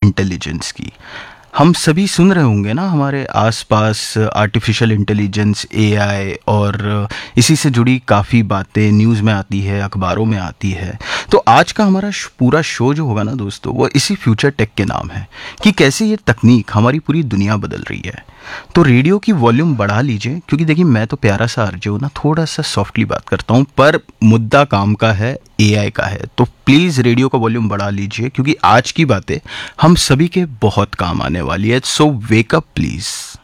Intelligence की। हम सभी सुन रहे होंगे ना, हमारे आसपास आर्टिफिशियल इंटेलिजेंस, एआई और इसी से जुड़ी काफ़ी बातें न्यूज़ में आती है, अखबारों में आती है। तो आज का हमारा पूरा शो जो होगा ना दोस्तों, वो इसी फ्यूचर टेक के नाम है कि कैसे ये तकनीक हमारी पूरी दुनिया बदल रही है। तो रेडियो की वॉल्यूम बढ़ा लीजिए, क्योंकि देखिए मैं तो प्यारा सा आरजे हूँ ना, थोड़ा सा सॉफ्टली बात करता हूँ, पर मुद्दा काम का है, एआई का है। तो प्लीज़ रेडियो का वॉल्यूम बढ़ा लीजिए, क्योंकि आज की बातें हम सभी के बहुत काम आने वाली है। सो वेक अप प्लीज़।